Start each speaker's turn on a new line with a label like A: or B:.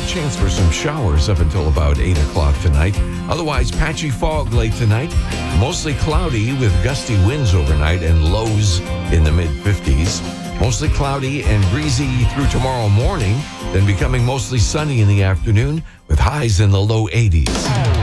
A: chance for some showers up until about 8 o'clock tonight. Otherwise, patchy fog late tonight. Mostly cloudy with gusty winds overnight and lows in the mid-50s. Mostly cloudy and breezy through tomorrow morning, then becoming mostly sunny in the afternoon with highs in the low 80s.